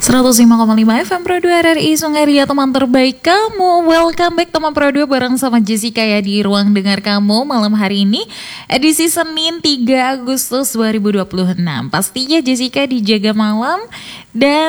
105,5 FM Pro 2 RRI Sungai Ria, teman terbaik kamu. Welcome back teman Pro 2 bareng sama Jessica ya di ruang dengar kamu malam hari ini, edisi Senin 3 Agustus 2026. Pastinya Jessica dijaga malam dan